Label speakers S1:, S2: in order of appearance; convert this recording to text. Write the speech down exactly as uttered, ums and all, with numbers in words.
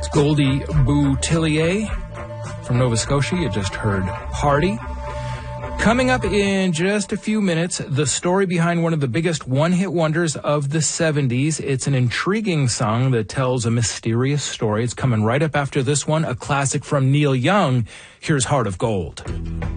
S1: Goldie Boutillier from Nova Scotia. You just heard Party. Coming up in just a few minutes, the story behind one of the biggest one-hit wonders of the seventies. It's an intriguing song that tells a mysterious story. It's coming right up after this one, a classic from Neil Young. Here's Heart of Gold.